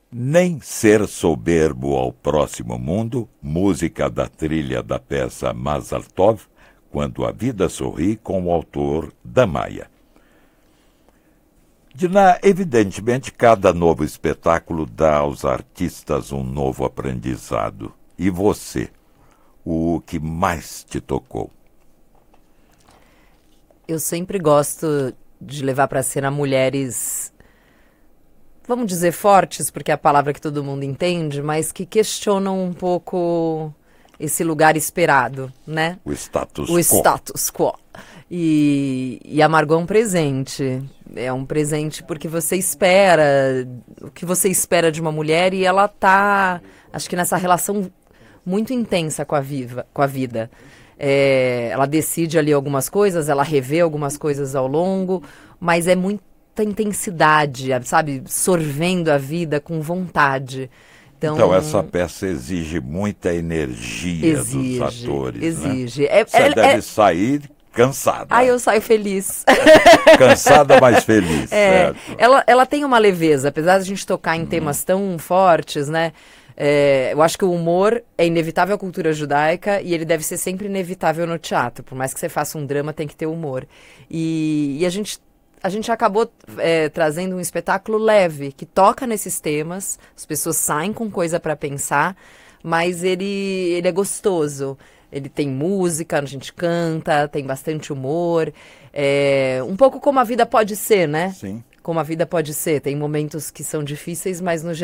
Nem ser soberbo ao próximo mundo, música da trilha da peça Mazal Tov, Quando a Vida Sorri, com o autor da Maia. Diná, evidentemente, cada novo espetáculo dá aos artistas um novo aprendizado. E você, o que mais te tocou? Eu sempre gosto de levar para cena mulheres, vamos dizer fortes, porque é a palavra que todo mundo entende, mas que questionam um pouco esse lugar esperado, né? O status O quo. status quo. E a Margot é um presente. É um presente porque você espera o que você espera de uma mulher e ela tá, acho que nessa relação muito intensa com a vida. Ela decide ali algumas coisas, ela revê algumas coisas ao longo, mas é muita intensidade, sabe? Sorvendo a vida com vontade. Então, essa peça exige muita energia dos atores, exige. Né? Você deve sair cansada. Eu saio feliz. Cansada, mas feliz. Certo? Ela tem uma leveza, apesar de a gente tocar em temas tão fortes, né? Eu acho que o humor é inevitável à cultura judaica e ele deve ser sempre inevitável no teatro. Por mais que você faça um drama, tem que ter humor. E a gente acabou trazendo um espetáculo leve, que toca nesses temas, as pessoas saem com coisa para pensar, mas ele é gostoso. Ele tem música, a gente canta, tem bastante humor. Um pouco como a vida pode ser, né? Sim. Como a vida pode ser. Tem momentos que são difíceis, mas no geral